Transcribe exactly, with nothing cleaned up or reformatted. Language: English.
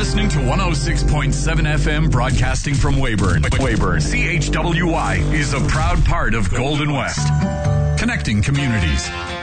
listening to one oh six point seven F M broadcasting from Weyburn. Weyburn. C H W Y is a proud part of Golden West. Connecting communities.